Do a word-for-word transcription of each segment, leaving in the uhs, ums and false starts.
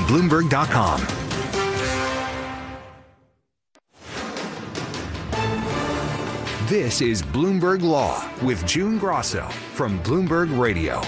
Bloomberg dot com. This is Bloomberg Law with June Grosso from Bloomberg Radio.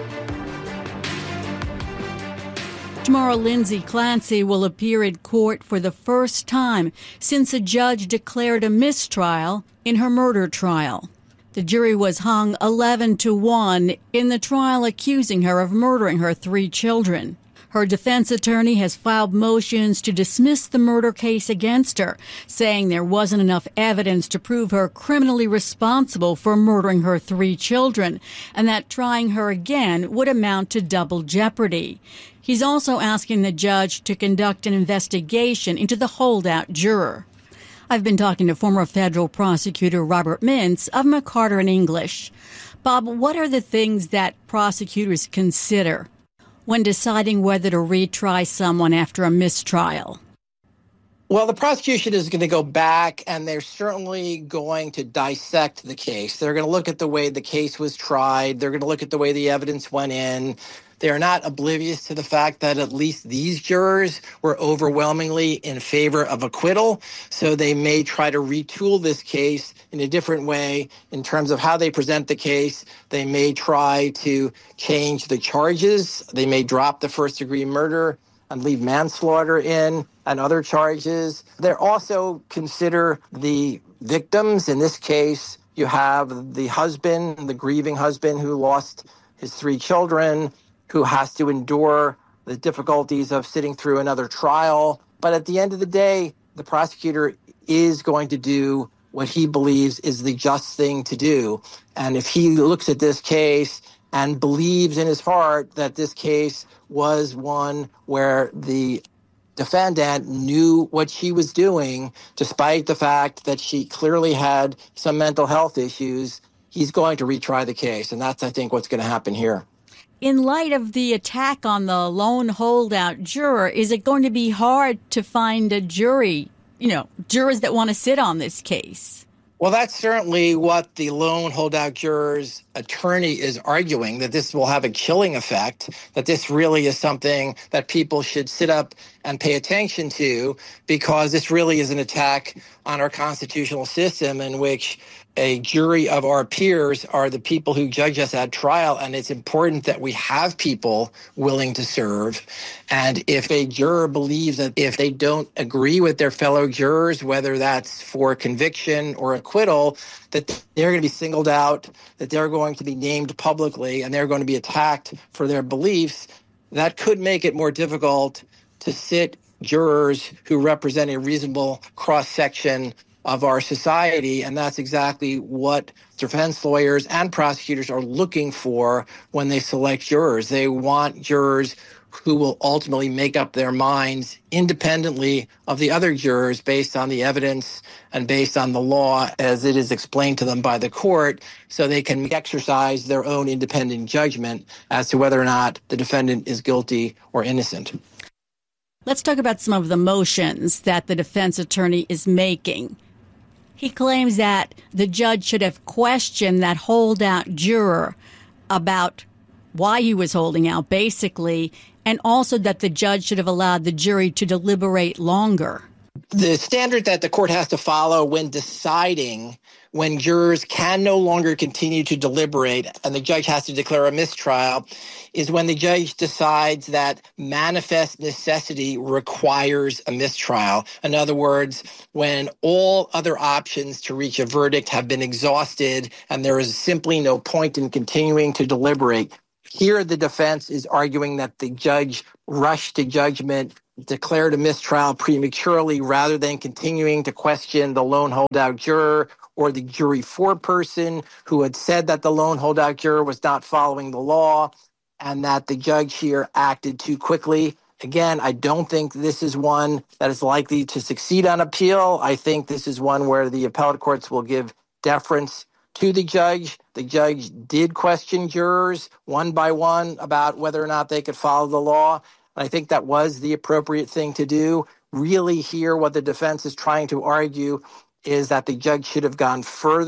Tomorrow, Lindsay Clancy will appear in court for the first time since a judge declared a mistrial in her murder trial. The jury was hung eleven to one in the trial accusing her of murdering her three children. Her defense attorney has filed motions to dismiss the murder case against her, saying there wasn't enough evidence to prove her criminally responsible for murdering her three children, and that trying her again would amount to double jeopardy. He's also asking the judge to conduct an investigation into the holdout juror. I've been talking to former federal prosecutor Robert Mintz of McCarter and English. Bob, what are the things that prosecutors consider when deciding whether to retry someone after a mistrial? Well, the prosecution is going to go back, and they're certainly going to dissect the case. They're going to look at the way the case was tried. They're going to look at the way the evidence went in. They are not oblivious to the fact that at least these jurors were overwhelmingly in favor of acquittal. So they may try to retool this case in a different way in terms of how they present the case. They may try to change the charges. They may drop the first-degree murder and leave manslaughter in and other charges. They also consider the victims. In this case, you have the husband, the grieving husband who lost his three children, who has to endure the difficulties of sitting through another trial. But at the end of the day, the prosecutor is going to do what he believes is the just thing to do. And if he looks at this case and believes in his heart that this case was one where the defendant knew what she was doing, despite the fact that she clearly had some mental health issues, he's going to retry the case. And that's, I think, what's going to happen here. In light of the attack on the lone holdout juror, is it going to be hard to find a jury, you know, jurors that want to sit on this case? Well, that's certainly what the lone holdout juror's attorney is arguing, that this will have a chilling effect, that this really is something that people should sit up and pay attention to, because this really is an attack on our constitutional system in which a jury of our peers are the people who judge us at trial, and it's important that we have people willing to serve. And if a juror believes that if they don't agree with their fellow jurors, whether that's for conviction or acquittal, that they're going to be singled out, that they're going to be named publicly, and they're going to be attacked for their beliefs, that could make it more difficult to sit jurors who represent a reasonable cross-section of our society. And that's exactly what defense lawyers and prosecutors are looking for when they select jurors. They want jurors who will ultimately make up their minds independently of the other jurors based on the evidence and based on the law as it is explained to them by the court, so they can exercise their own independent judgment as to whether or not the defendant is guilty or innocent. Let's talk about some of the motions that the defense attorney is making. He claims that the judge should have questioned that holdout juror about why he was holding out, basically, and also that the judge should have allowed the jury to deliberate longer. The standard that the court has to follow when deciding when jurors can no longer continue to deliberate and the judge has to declare a mistrial is when the judge decides that manifest necessity requires a mistrial. In other words, when all other options to reach a verdict have been exhausted and there is simply no point in continuing to deliberate. Here, the defense is arguing that the judge rushed to judgment, declared a mistrial prematurely rather than continuing to question the lone holdout juror or the jury foreperson who had said that the lone holdout juror was not following the law and that the judge here acted too quickly. Again, I don't think this is one that is likely to succeed on appeal. I think this is one where the appellate courts will give deference to the judge. The judge did question jurors one by one about whether or not they could follow the law. And I think that was the appropriate thing to do. Really here, what the defense is trying to argue is that the judge should have gone further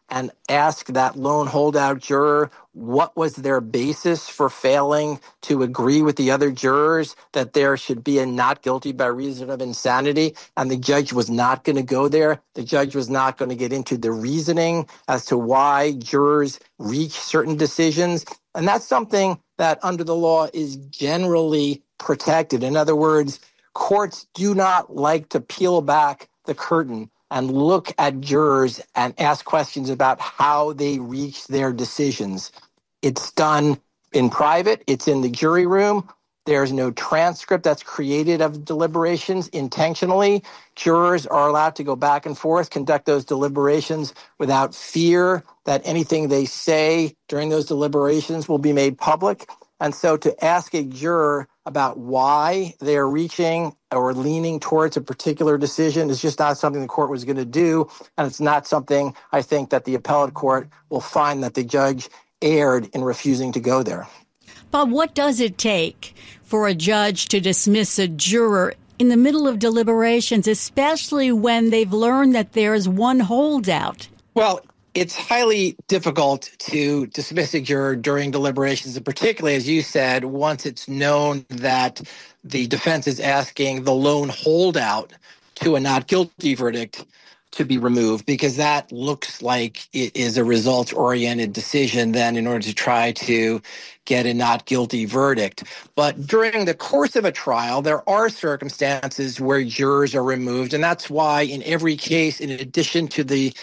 and ask that lone holdout juror what was their basis for failing to agree with the other jurors that there should be a not guilty by reason of insanity. And the judge was not going to go there. The judge was not going to get into the reasoning as to why jurors reach certain decisions. And that's something that under the law is generally protected. In other words, courts do not like to peel back the curtain and look at jurors and ask questions about how they reach their decisions. It's done in private. It's in the jury room. There's no transcript that's created of deliberations intentionally. Jurors are allowed to go back and forth, conduct those deliberations without fear that anything they say during those deliberations will be made public. And so to ask a juror about why they're reaching or leaning towards a particular decision is just not something the court was going to do. And it's not something I think that the appellate court will find that the judge erred in refusing to go there. Bob, what does it take for a judge to dismiss a juror in the middle of deliberations, especially when they've learned that there's one holdout? Well, it's highly difficult to dismiss a juror during deliberations, and particularly, as you said, once it's known that the defense is asking the lone holdout to a not guilty verdict to be removed, because that looks like it is a results-oriented decision then in order to try to get a not guilty verdict. But during the course of a trial, there are circumstances where jurors are removed, and that's why in every case, in addition to the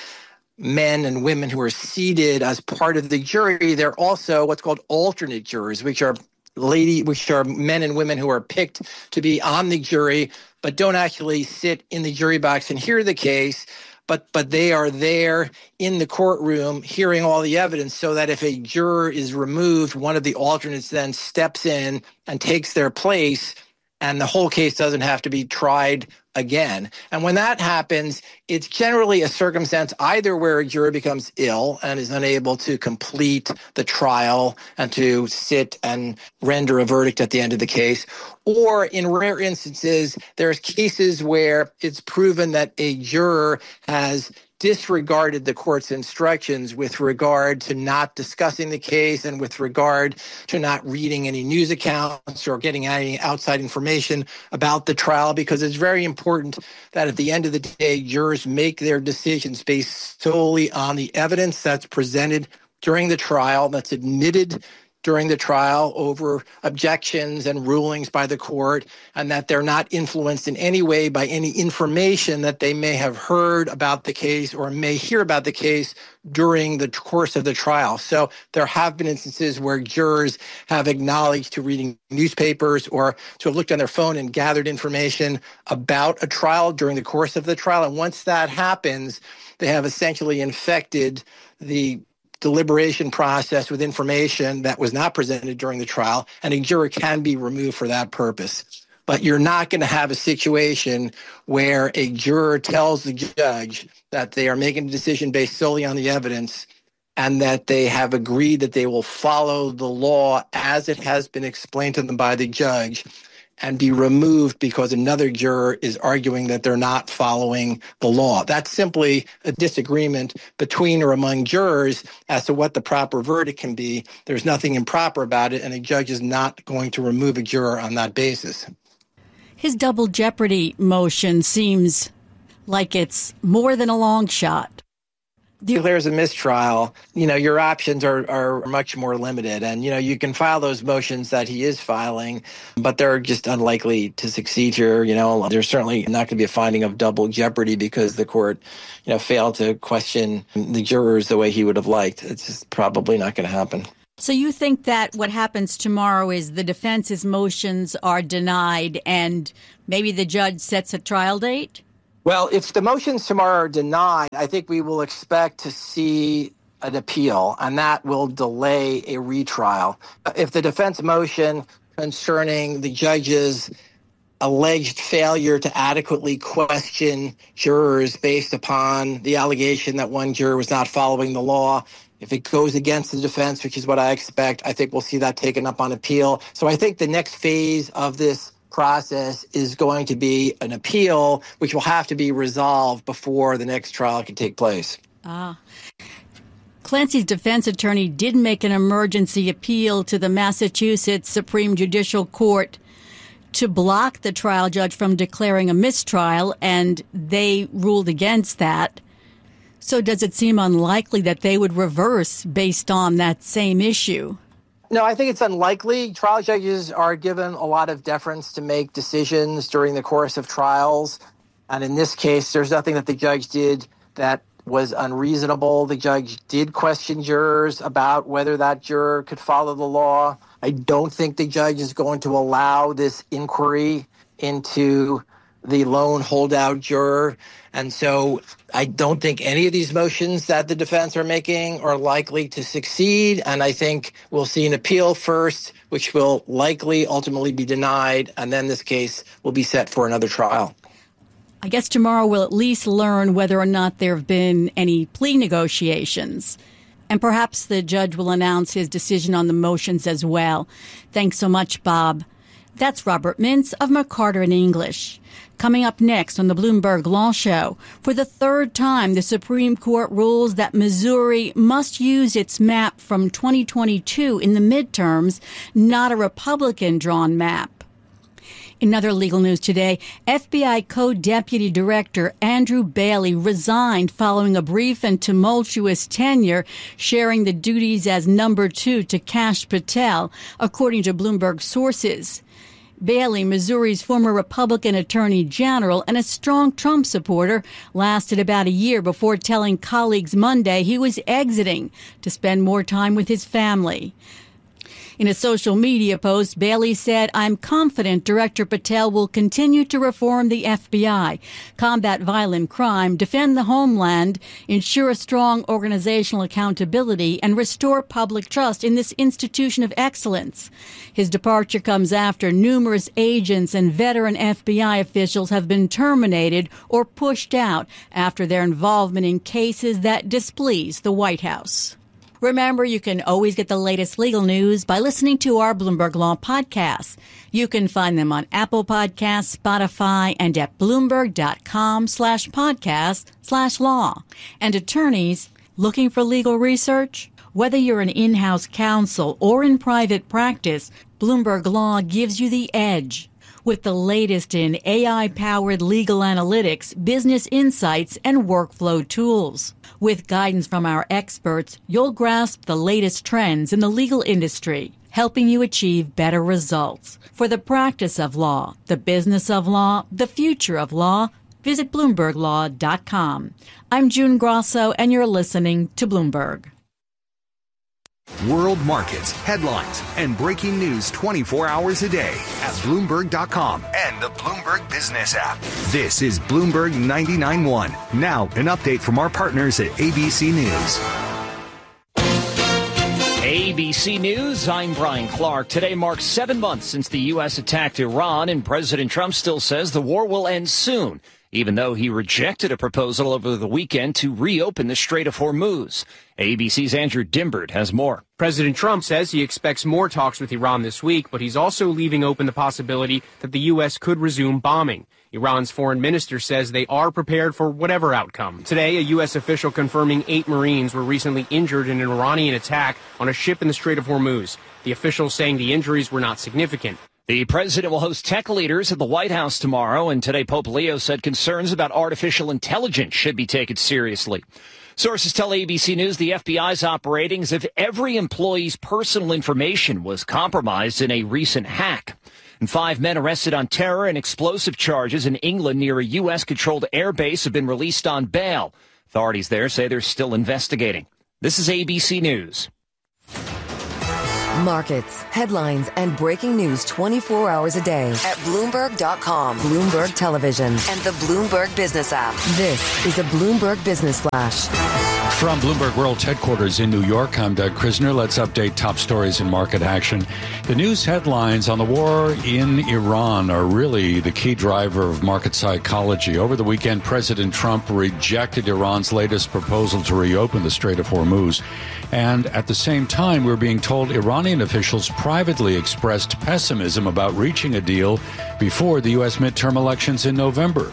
men and women who are seated as part of the jury, they're also what's called alternate jurors, which are lady, which are men and women who are picked to be on the jury, but don't actually sit in the jury box and hear the case. But but they are there in the courtroom hearing all the evidence, so that if a juror is removed, one of the alternates then steps in and takes their place, and the whole case doesn't have to be tried again. And when that happens, it's generally a circumstance either where a juror becomes ill and is unable to complete the trial and to sit and render a verdict at the end of the case, or in rare instances, there's cases where it's proven that a juror has disregarded the court's instructions with regard to not discussing the case and with regard to not reading any news accounts or getting any outside information about the trial, because it's very important that at the end of the day, jurors make their decisions based solely on the evidence that's presented during the trial, that's admitted during the trial over objections and rulings by the court, and that they're not influenced in any way by any information that they may have heard about the case or may hear about the case during the course of the trial. So there have been instances where jurors have acknowledged to reading newspapers or to have looked on their phone and gathered information about a trial during the course of the trial. And once that happens, they have essentially infected the deliberation process with information that was not presented during the trial, and a juror can be removed for that purpose. But you're not going to have a situation where a juror tells the judge that they are making a decision based solely on the evidence and that they have agreed that they will follow the law as it has been explained to them by the judge, and be removed because another juror is arguing that they're not following the law. That's simply a disagreement between or among jurors as to what the proper verdict can be. There's nothing improper about it, and a judge is not going to remove a juror on that basis. His double jeopardy motion seems like it's more than a long shot. Declares a mistrial, you know, your options are, are much more limited. And, you know, you can file those motions that he is filing, but they're just unlikely to succeed here. You know, there's certainly not going to be a finding of double jeopardy because the court, you know, failed to question the jurors the way he would have liked. It's just probably not going to happen. So you think that what happens tomorrow is the defense's motions are denied and maybe the judge sets a trial date? Well, if the motions tomorrow are denied, I think we will expect to see an appeal, and that will delay a retrial. If the defense motion concerning the judge's alleged failure to adequately question jurors based upon the allegation that one juror was not following the law, if it goes against the defense, which is what I expect, I think we'll see that taken up on appeal. So I think the next phase of this process is going to be an appeal, which will have to be resolved before the next trial can take place. Ah. Clancy's defense attorney did make an emergency appeal to the Massachusetts Supreme Judicial Court to block the trial judge from declaring a mistrial, and they ruled against that. So does it seem unlikely that they would reverse based on that same issue? No, I think it's unlikely. Trial judges are given a lot of deference to make decisions during the course of trials. And in this case, there's nothing that the judge did that was unreasonable. The judge did question jurors about whether that juror could follow the law. I don't think the judge is going to allow this inquiry into the lone holdout juror. And so I don't think any of these motions that the defense are making are likely to succeed. And I think we'll see an appeal first, which will likely ultimately be denied. And then this case will be set for another trial. I guess tomorrow we'll at least learn whether or not there have been any plea negotiations. And perhaps the judge will announce his decision on the motions as well. Thanks so much, Bob. That's Robert Mintz of McCarter and English. Coming up next on the Bloomberg Law Show, for the third time, the Supreme Court rules that Missouri must use its map from twenty twenty-two in the midterms, not a Republican-drawn map. In other legal news today, F B I Co-Deputy Director Andrew Bailey resigned following a brief and tumultuous tenure, sharing the duties as number two to Kash Patel, according to Bloomberg sources. Bailey, Missouri's former Republican Attorney General and a strong Trump supporter, lasted about a year before telling colleagues Monday he was exiting to spend more time with his family. In a social media post, Bailey said, "I'm confident Director Patel will continue to reform the F B I, combat violent crime, defend the homeland, ensure strong organizational accountability, and restore public trust in this institution of excellence." His departure comes after numerous agents and veteran F B I officials have been terminated or pushed out after their involvement in cases that displease the White House. Remember, you can always get the latest legal news by listening to our Bloomberg Law podcasts. You can find them on Apple Podcasts, Spotify, and at Bloomberg.com slash podcast slash law. And attorneys looking for legal research? Whether you're an in-house counsel or in private practice, Bloomberg Law gives you the edge. With the latest in A I-powered legal analytics, business insights, and workflow tools. With guidance from our experts, you'll grasp the latest trends in the legal industry, helping you achieve better results. For the practice of law, the business of law, the future of law, visit Bloomberg Law dot com. I'm June Grosso, and you're listening to Bloomberg. World markets, headlines, and breaking news twenty-four hours a day at Bloomberg dot com and the Bloomberg Business app. This is Bloomberg ninety-nine point one. Now, an update from our partners at A B C News. A B C News, I'm Brian Clark. Today marks seven months since the U S attacked Iran, and President Trump still says the war will end soon, even though he rejected a proposal over the weekend to reopen the Strait of Hormuz. A B C's Andrew Dimbert has more. President Trump says he expects more talks with Iran this week, but he's also leaving open the possibility that the U S could resume bombing. Iran's foreign minister says they are prepared for whatever outcome. Today, a U S official confirming eight Marines were recently injured in an Iranian attack on a ship in the Strait of Hormuz. The official saying the injuries were not significant. The president will host tech leaders at the White House tomorrow, and today Pope Leo said concerns about artificial intelligence should be taken seriously. Sources tell A B C News the F B I is operating as if every employee's personal information was compromised in a recent hack. And five men arrested on terror and explosive charges in England near a U S-controlled airbase have been released on bail. Authorities there say they're still investigating. This is A B C News. Markets, headlines, and breaking news twenty-four hours a day at Bloomberg dot com, Bloomberg Television, and the Bloomberg Business app. This is a Bloomberg Business Flash. From Bloomberg World Headquarters in New York, I'm Doug Krisner. Let's update top stories in market action. The news headlines on the war in Iran are really the key driver of market psychology. Over the weekend, President Trump rejected Iran's latest proposal to reopen the Strait of Hormuz. And at the same time, we're being told Iranian officials privately expressed pessimism about reaching a deal before the U S midterm elections in November.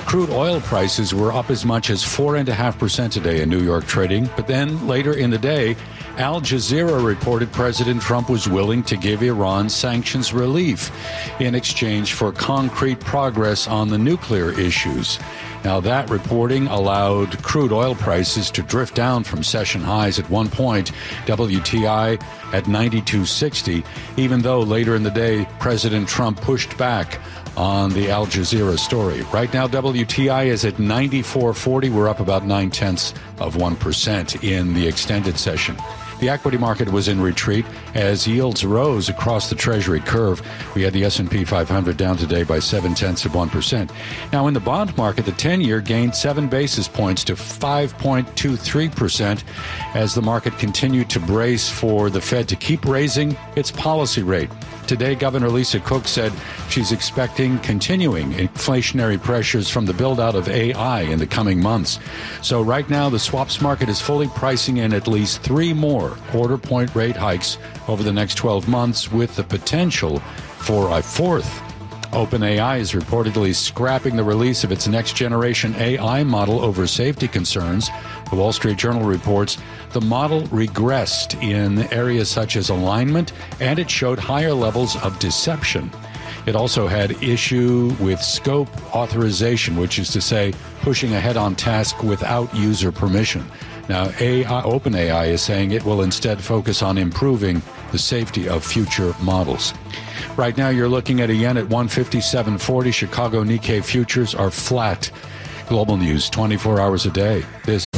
Crude oil prices were up as much as four point five percent today in New York trading. But then later in the day, Al Jazeera reported President Trump was willing to give Iran sanctions relief in exchange for concrete progress on the nuclear issues. Now, that reporting allowed crude oil prices to drift down from session highs at one point, W T I at ninety-two sixty, even though later in the day, President Trump pushed back on the Al Jazeera story. Right now, W T I is at ninety-four forty. We're up about nine-tenths of one percent in the extended session. The equity market was in retreat as yields rose across the Treasury curve. We had the S and P five hundred down today by seven-tenths of one percent. Now, in the bond market, the ten-year gained seven basis points to five point two three percent as the market continued to brace for the Fed to keep raising its policy rate. Today, Governor Lisa Cook said she's expecting continuing inflationary pressures from the build-out of A I in the coming months. So right now, the swaps market is fully pricing in at least three more quarter-point rate hikes over the next twelve months, with the potential for a fourth. OpenAI is reportedly scrapping the release of its next-generation A I model over safety concerns. The Wall Street Journal reports the model regressed in areas such as alignment, and it showed higher levels of deception. It also had issue with scope authorization, which is to say pushing ahead on task without user permission. Now, A I, OpenAI is saying it will instead focus on improving the safety of future models. Right now, you're looking at a yen at one fifty-seven forty. Chicago Nikkei futures are flat. Global news twenty-four hours a day. This